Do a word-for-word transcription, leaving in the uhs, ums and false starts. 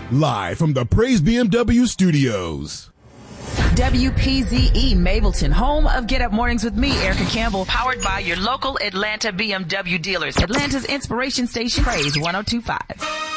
Live from the Praise B M W studios. W P Z E Mableton, home of Get Up Mornings with me, Erica Campbell, powered by your local Atlanta B M W dealers. Atlanta's inspiration station, Praise one oh two point five.